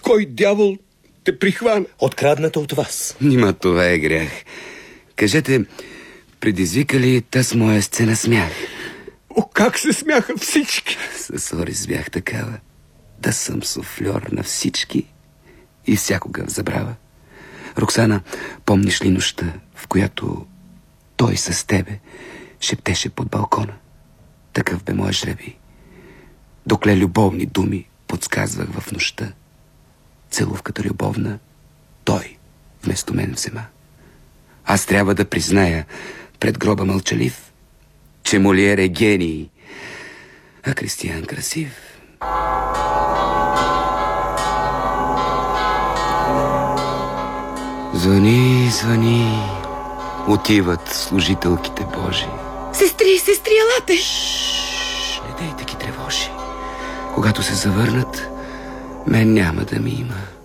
Кой дявол те прихвана? Открадната от вас. Нима това е грях. Кажете, предизвика ли таз моя сцена смях? О, как се смяха всички! С Орис бях такава. Да съм суфльор на всички и всякога в забрава. Роксана, помниш ли нощта, в която той с тебе шептеше под балкона? Такъв бе моя жребий. Докле любовни думи подсказвах в нощта. Целувката любовна той вместо мен взема. Аз трябва да призная пред гроба мълчалив, че Молиер е гений, а Кристиян красив. Звъни, звъни, отиват служителките Божи. Сестри, елате! Не дейте ги тревожи. Когато се завърнат, мен няма да ми има.